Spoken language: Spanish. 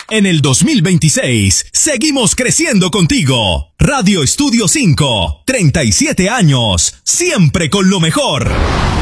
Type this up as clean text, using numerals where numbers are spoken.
En el 2026, seguimos creciendo contigo. Radio Estudio 5, 37 años, siempre con lo mejor.